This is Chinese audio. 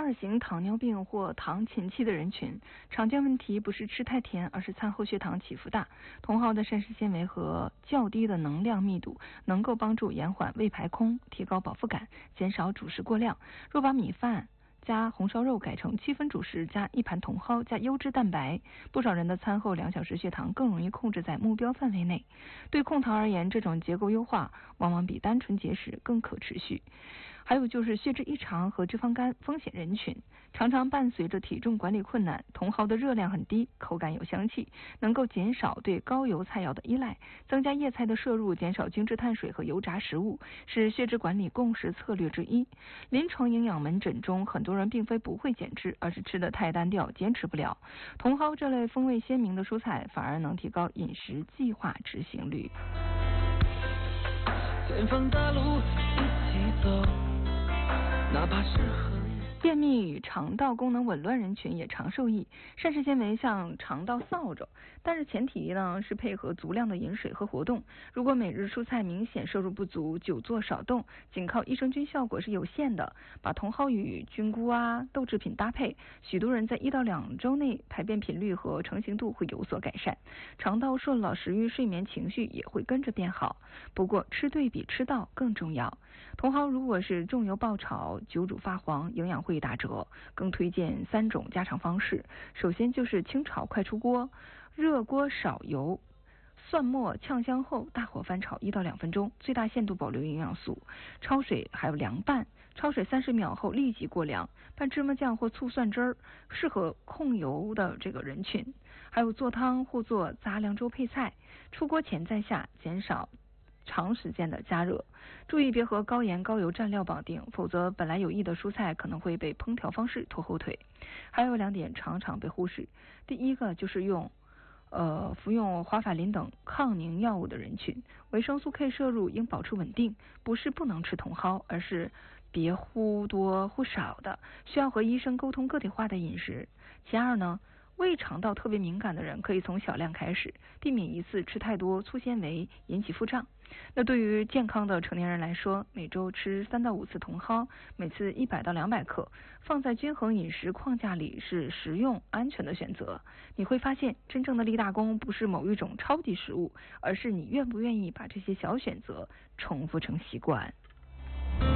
二型糖尿病或糖前期的人群，常见问题不是吃太甜，而是餐后血糖起伏大。茼蒿的膳食纤维和较低的能量密度能够帮助延缓胃排空，提高饱腹感，减少主食过量。若把米饭加红烧肉改成7分主食加1盘茼蒿加优质蛋白，不少人的餐后2小时血糖更容易控制在目标范围内。对控糖而言，这种结构优化往往比单纯节食更可持续。还有就是血脂异常和脂肪肝风险人群，常常伴随着体重管理困难。茼蒿的热量很低，口感有香气，能够减少对高油菜肴的依赖，增加叶菜的摄入，减少精致碳水和油炸食物，是血脂管理共识策略之一。临床营养门诊中，很多人并非不会减脂，而是吃得太单调，坚持不了。茼蒿这类风味鲜明的蔬菜，反而能提高饮食计划执行率。前方大路一起走，哪怕是便秘与肠道功能紊乱人群也常受益。膳食纤维像肠道扫帚，但是前提呢是配合足量的饮水和活动。如果每日蔬菜明显摄入不足，久坐少动，仅靠益生菌效果是有限的。把茼蒿与菌菇豆制品搭配，许多人在1到2周内排便频率和成型度会有所改善，肠道顺了，食欲、睡眠、情绪也会跟着变好。不过吃对比吃到更重要。茼蒿如果是重油爆炒、久煮发黄，营养会打折。更推荐3种家常方式。首先就是清炒快出锅，热锅少油，蒜末炝香后大火翻炒1到2分钟，最大限度保留营养素。焯水还有凉拌，焯水30秒后立即过凉，拌芝麻酱或醋蒜汁儿，适合控油的这个人群。还有做汤或做杂粮粥配菜，出锅前再下，减少长时间的加热，注意别和高盐高油蘸料绑定，否则本来有益的蔬菜可能会被烹调方式拖后腿。还有2点常常被忽视，第一个就是服用华法林等抗凝药物的人群，维生素 K 摄入应保持稳定，不是不能吃茼蒿，而是别忽多忽少的，需要和医生沟通个体化的饮食。其二呢，胃肠道特别敏感的人可以从小量开始，避免一次吃太多粗纤维引起腹胀。那对于健康的成年人来说，每周吃3到5次茼蒿，每次100到200克，放在均衡饮食框架里是实用安全的选择。你会发现，真正的立大功不是某一种超级食物，而是你愿不愿意把这些小选择重复成习惯。